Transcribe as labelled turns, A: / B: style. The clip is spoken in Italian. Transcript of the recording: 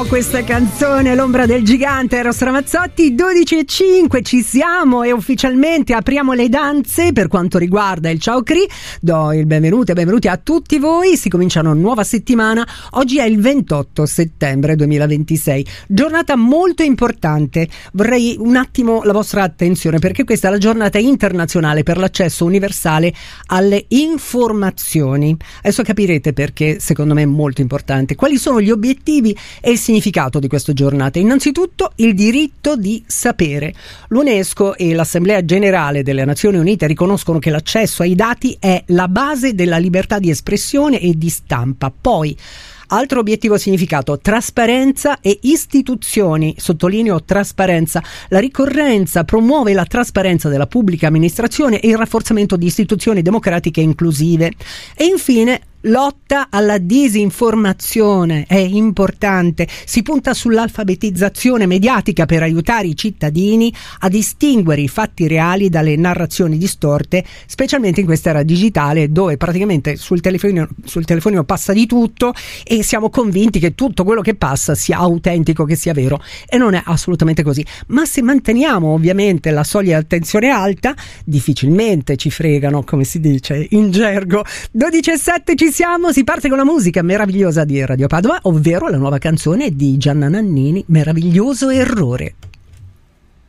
A: Questa canzone, L'ombra del gigante, Eros Ramazzotti. 12:05 ci siamo e ufficialmente apriamo le danze per quanto riguarda il Ciao Cri. Do il benvenuto e benvenuti a tutti voi. Si comincia una nuova settimana. Oggi è il 28 settembre 2026, giornata molto importante. Vorrei un attimo la vostra attenzione, perché questa è la giornata internazionale per l'accesso universale alle informazioni. Adesso capirete perché secondo me è molto importante. Quali sono gli obiettivi e il significato di questa giornata? Innanzitutto il diritto di sapere. L'UNESCO e l'Assemblea Generale delle Nazioni Unite riconoscono che l'accesso ai dati è la base della libertà di espressione e di stampa. Poi, altro obiettivo significato: trasparenza e istituzioni. Sottolineo trasparenza. La ricorrenza promuove la trasparenza della pubblica amministrazione e il rafforzamento di istituzioni democratiche inclusive. E infine lotta alla disinformazione. È importante. Si punta sull'alfabetizzazione mediatica per aiutare i cittadini a distinguere i fatti reali dalle narrazioni distorte, specialmente in questa era digitale dove praticamente sul telefonino passa di tutto e siamo convinti che tutto quello che passa sia autentico, che sia vero, e non è assolutamente così. Ma se manteniamo ovviamente la soglia di attenzione alta, difficilmente ci fregano, come si dice in gergo. 12:07 ci siamo, si parte con la musica meravigliosa di Radio Padova, ovvero la nuova canzone di Gianna Nannini, Meraviglioso errore.